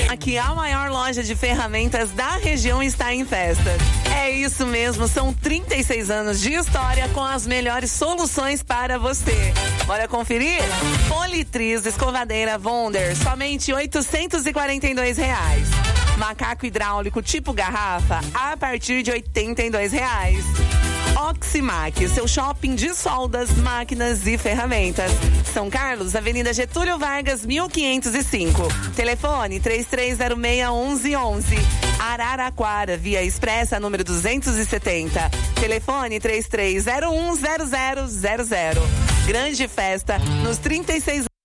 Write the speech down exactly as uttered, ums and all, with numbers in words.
Aqui a maior loja de ferramentas da região está em festa. É isso mesmo, são trinta e seis anos de história com as melhores soluções para você. Bora conferir? Politriz escovadeira Wonder, somente oitocentos e quarenta e dois reais. Macaco hidráulico tipo garrafa, a partir de oitenta e dois reais. Oximac, seu shopping de soldas, máquinas e ferramentas. São Carlos, Avenida Getúlio Vargas, mil quinhentos e cinco. Telefone três três zero seis, onze onze. Araraquara, via expressa, número duzentos e setenta. Telefone três três zero um, zero zero zero zero. Grande festa nos trinta e seis